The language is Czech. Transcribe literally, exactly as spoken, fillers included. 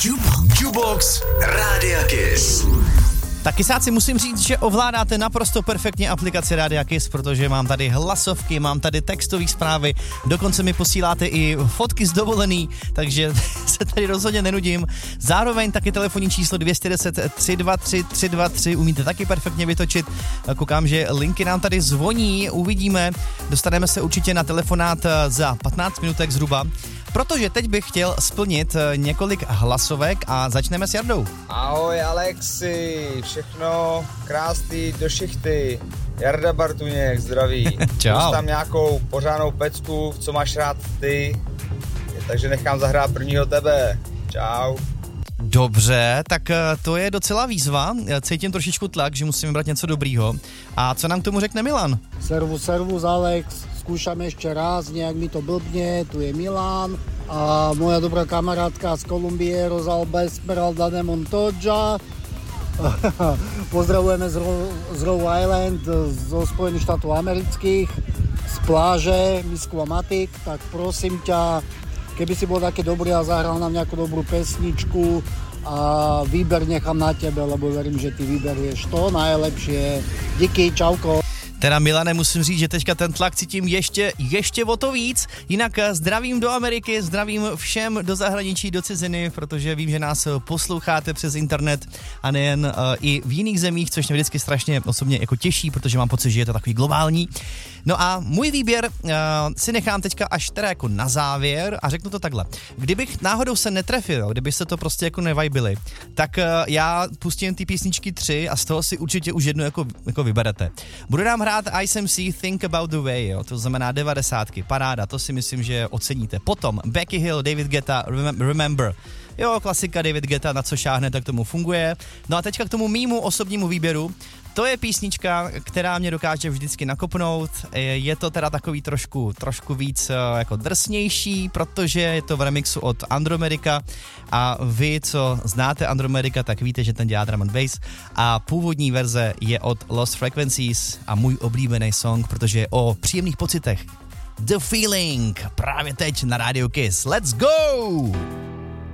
Jukebox Rádia Kiss. Tak kysáci, musím říct, že ovládáte naprosto perfektně aplikaci Rádia Kiss, protože mám tady hlasovky, mám tady textové zprávy, dokonce mi posíláte i fotky z dovolený, takže se tady rozhodně nenudím. Zároveň taky telefonní číslo dvě jedna nula tři dva tři tři dva tři umíte taky perfektně vytočit. Koukám, že linky nám tady zvoní, uvidíme, dostaneme se určitě na telefonát za patnáct minutek zhruba. Protože teď bych chtěl splnit několik hlasovek a začneme s Jardou. Ahoj Alexi, všechno krásný do šichty. Jarda Bartuněk, zdraví. Čau. Pust tam nějakou pořádnou pecku, co máš rád ty, takže nechám zahrát prvního tebe. Čau. Dobře, tak to je docela výzva. Cítím trošičku tlak, že musím vybrat něco dobrýho. A co nám k tomu řekne Milan? Servus, servus Alex. Skúšam ešte raz, nejak mi to blbne, tu je Milan a moja dobrá kamarátka z Kolumbie Rosalba Esmeralda de Montoya. Pozdravujeme z, Ro- z Rhode Island, zo Spojených štátov amerických, z pláže Misku a Matik, tak prosím ťa, keby si bol taký dobrý a zahral nám nejakú dobrú pesničku a výber nechám na tebe, lebo verím, že ty vyberieš to najlepšie. Díky, čauko. Teda Milane, musím říct, že teďka ten tlak cítím ještě, ještě o to víc. Jinak zdravím do Ameriky, zdravím všem do zahraničí, do ciziny, protože vím, že nás posloucháte přes internet a nejen uh, i v jiných zemích, což mě vždycky strašně osobně jako těší, protože mám pocit, že je to takový globální. No a můj výběr uh, si nechám teďka až teda jako na závěr a řeknu to takhle. Kdybych náhodou se netrefil, kdyby se to prostě jako nevajbili, tak uh, já pustím ty písničky tři a z toho si určitě už jednu jako, jako vyberete. Budu nám hrát I S M C Think About The Way, jo, to znamená devadesátky, paráda, to si myslím, že oceníte. Potom Becky Hill, David Guetta, Remember. Jo, klasika David Guetta, na co šáhne, tak tomu funguje. No a teďka k tomu mýmu osobnímu výběru. To je písnička, která mě dokáže vždycky nakopnout. Je to teda takový trošku, trošku víc jako drsnější, protože je to v remixu od Andromedika a vy, co znáte Andromedika, tak víte, že ten dělá drum and bass a původní verze je od Lost Frequencies a můj oblíbený song, protože je o příjemných pocitech. The Feeling, právě teď na Radio Kiss. Let's go!